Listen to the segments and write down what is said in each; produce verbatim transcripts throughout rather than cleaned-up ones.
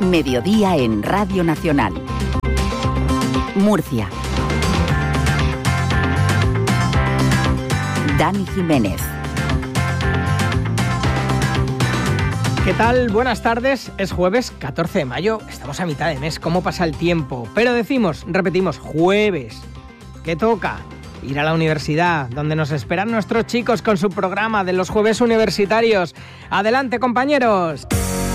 Mediodía en Radio Nacional. Murcia. Dani Jiménez. ¿Qué tal? Buenas tardes. Es jueves catorce de mayo. Estamos a mitad de mes. ¿Cómo pasa el tiempo? Pero decimos, repetimos, jueves. ¿Qué toca? Ir a la universidad, donde nos esperan nuestros chicos con su programa de los jueves universitarios. ¡Adelante, compañeros!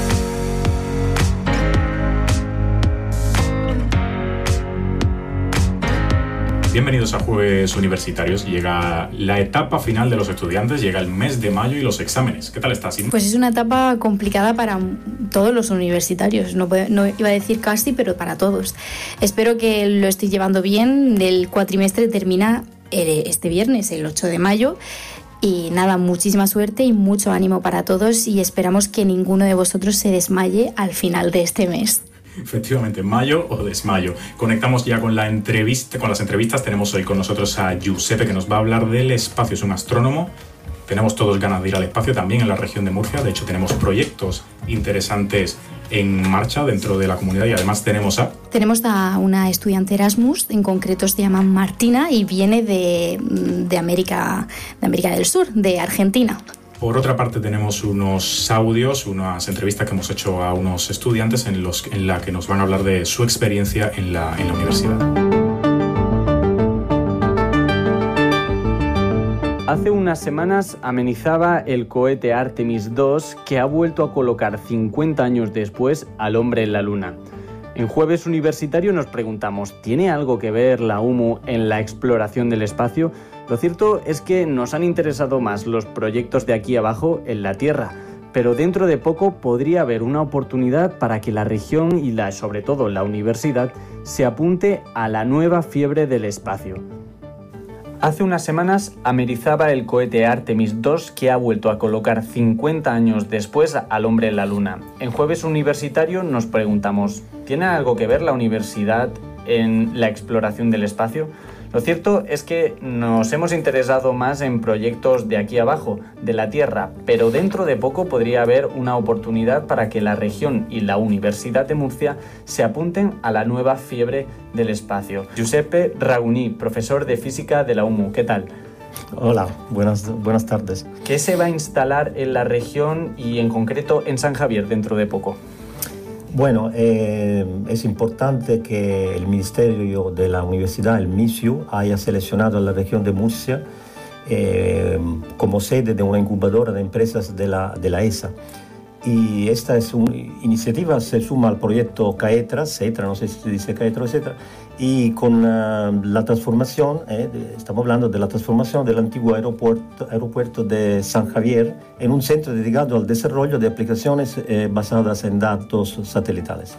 Bienvenidos a Jueves Universitarios. Llega la etapa final de los estudiantes, llega el mes de mayo y los exámenes. ¿Qué tal estás, Inma? Pues es una etapa complicada para todos los universitarios, no, no iba a decir casi, pero para todos. Espero que lo estéis llevando bien. El cuatrimestre termina este viernes, el ocho de mayo. Y nada, muchísima suerte y mucho ánimo para todos y esperamos que ninguno de vosotros se desmaye al final de este mes. Efectivamente, mayo o desmayo. Conectamos ya con la entrevista, con las entrevistas. Tenemos hoy con nosotros a Giuseppe, que nos va a hablar del espacio. Es un astrónomo. Tenemos todos ganas de ir al espacio también en la región de Murcia. De hecho, tenemos proyectos interesantes en marcha dentro de la comunidad y además tenemos a... Tenemos a una estudiante Erasmus, en concreto se llama Martina y viene de, de, América, de América del Sur, de Argentina. Por otra parte tenemos unos audios, unas entrevistas que hemos hecho a unos estudiantes en, los, en la que nos van a hablar de su experiencia en la, en la universidad. Hace unas semanas amenizaba el cohete Artemis dos, que ha vuelto a colocar cincuenta años después al hombre en la Luna. En Jueves Universitario nos preguntamos, ¿tiene algo que ver la U M U en la exploración del espacio? Lo cierto es que nos han interesado más los proyectos de aquí abajo en la Tierra, pero dentro de poco podría haber una oportunidad para que la región y la, sobre todo la universidad se apunte a la nueva fiebre del espacio. Hace unas semanas amerizaba el cohete Artemis dos, que ha vuelto a colocar cincuenta años después al hombre en la Luna. En Jueves Universitario nos preguntamos, ¿tiene algo que ver la universidad en la exploración del espacio? Lo cierto es que nos hemos interesado más en proyectos de aquí abajo, de la Tierra, pero dentro de poco podría haber una oportunidad para que la región y la Universidad de Murcia se apunten a la nueva fiebre del espacio. Giuseppe Raguní, profesor de física de la U M U, ¿qué tal? Hola, buenas, buenas tardes. ¿Qué se va a instalar en la región y en concreto en San Javier dentro de poco? Bueno, eh, es importante que el Ministerio de la Universidad, el MISIU, haya seleccionado a la región de Murcia eh, como sede de una incubadora de empresas de la, de la E S A. Y esta es una iniciativa, se suma al proyecto CAETRA, CETRA, no sé si se dice CAETRA o CETRA, y con uh, la transformación, eh, de, estamos hablando de la transformación del antiguo aeropuerto, aeropuerto de San Javier en un centro dedicado al desarrollo de aplicaciones eh, basadas en datos satelitales.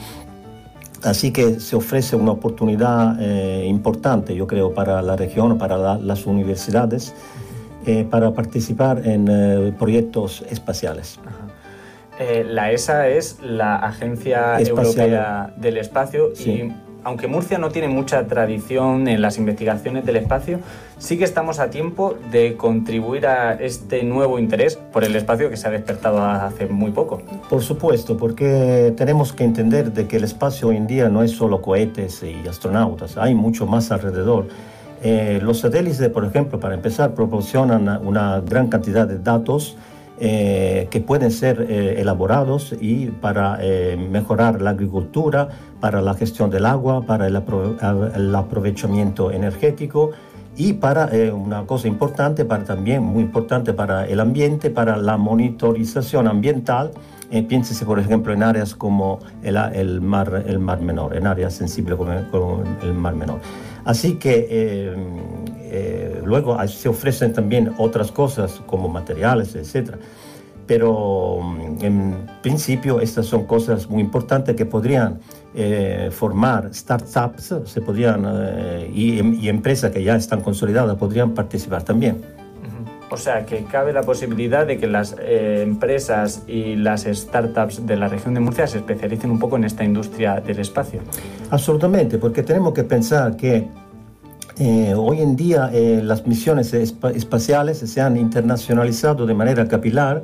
Así que se ofrece una oportunidad eh, importante, yo creo, para la región, para la, las universidades, eh, para participar en eh, proyectos espaciales. Eh, la E S A es la Agencia Espacial Europea del Espacio, sí. Y aunque Murcia no tiene mucha tradición en las investigaciones del espacio, sí que estamos a tiempo de contribuir a este nuevo interés por el espacio que se ha despertado hace muy poco. Por supuesto, porque tenemos que entender de que el espacio hoy en día no es solo cohetes y astronautas, hay mucho más alrededor. Eh, los satélites, por ejemplo, para empezar, proporcionan una gran cantidad de datos Eh, que pueden ser eh, elaborados y para eh, mejorar la agricultura, para la gestión del agua, para el, apro- el aprovechamiento energético y para eh, una cosa importante, para también muy importante para el ambiente, para la monitorización ambiental. Eh, piénsese, por ejemplo, en áreas como el, el, mar, el mar menor, en áreas sensibles como, como el mar menor. Así que eh, eh, luego se ofrecen también otras cosas como materiales, etcétera. Pero en principio estas son cosas muy importantes que podrían eh, formar startups, se podrían, eh, y, y empresas que ya están consolidadas podrían participar también. O sea, que cabe la posibilidad de que las eh, empresas y las startups de la región de Murcia se especialicen un poco en esta industria del espacio. Absolutamente, porque tenemos que pensar que eh, hoy en día eh, las misiones espa- espaciales se han internacionalizado de manera capilar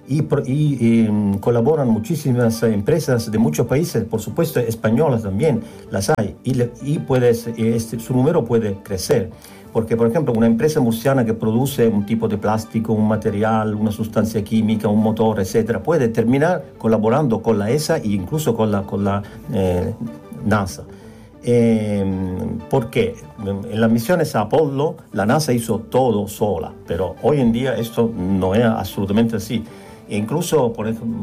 y, y, y colaboran muchísimas empresas de muchos países, por supuesto españolas también, las hay, y, le, y puedes, este, su número puede crecer. Porque, por ejemplo, una empresa murciana que produce un tipo de plástico, un material, una sustancia química, un motor, etcétera, puede terminar colaborando con la E S A e incluso con la, con la eh, NASA. Eh, ¿Por qué? En las misiones Apollo, la NASA hizo todo sola, pero hoy en día esto no es absolutamente así. E incluso, por ejemplo,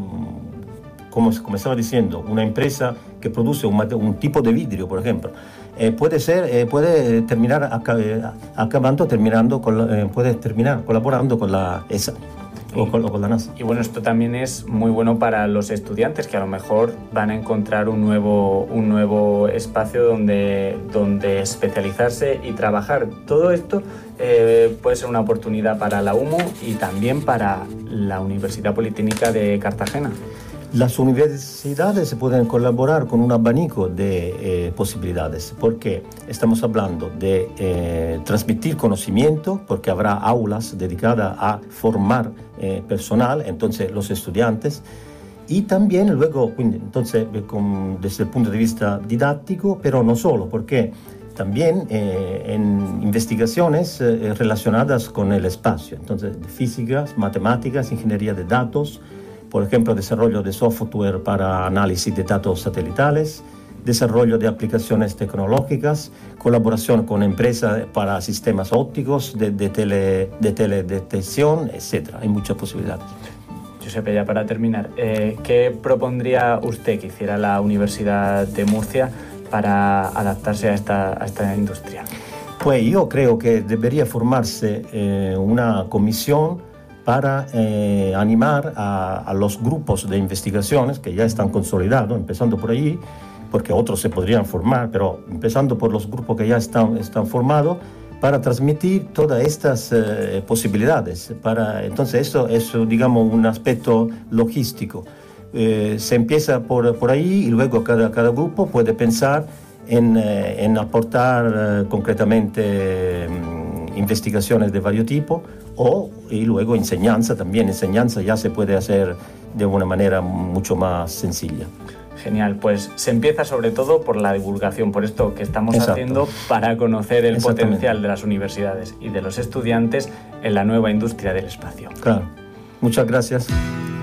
como, como estaba diciendo, una empresa que produce un, un tipo de vidrio, por ejemplo, Eh, puede ser, eh, puede terminar acabando, terminando con la, eh, puede terminar colaborando con la E S A o con, o con la NASA. Y bueno, esto también es muy bueno para los estudiantes que a lo mejor van a encontrar un nuevo, un nuevo espacio donde, donde especializarse y trabajar. Todo esto eh, puede ser una oportunidad para la U M U y también para la Universidad Politécnica de Cartagena. Las universidades pueden colaborar con un abanico de eh, posibilidades, porque estamos hablando de eh, transmitir conocimiento, porque habrá aulas dedicadas a formar eh, personal, entonces los estudiantes, y también luego, entonces, con, desde el punto de vista didáctico, pero no solo, porque también eh, en investigaciones eh, relacionadas con el espacio, entonces físicas, matemáticas, ingeniería de datos, por ejemplo, desarrollo de software para análisis de datos satelitales, desarrollo de aplicaciones tecnológicas, colaboración con empresas para sistemas ópticos, de, de, tele, de teledetección, etcétera. Hay muchas posibilidades. Giuseppe, ya para terminar, eh, ¿qué propondría usted que hiciera la Universidad de Murcia para adaptarse a esta, a esta industria? Pues yo creo que debería formarse eh, una comisión para eh, animar a, a los grupos de investigaciones que ya están consolidados, empezando por allí, porque otros se podrían formar, pero empezando por los grupos que ya están, están formados, para transmitir todas estas eh, posibilidades. Para, entonces, eso es, digamos, un aspecto logístico. Eh, se empieza por, por ahí y luego cada, cada grupo puede pensar en, eh, en aportar eh, concretamente eh, investigaciones de varios tipos, o y luego enseñanza también. Enseñanza ya se puede hacer de una manera mucho más sencilla. Genial, pues se empieza sobre todo por la divulgación, por esto que estamos Exacto. haciendo para conocer el potencial de las universidades y de los estudiantes en la nueva industria del espacio. Claro, muchas gracias.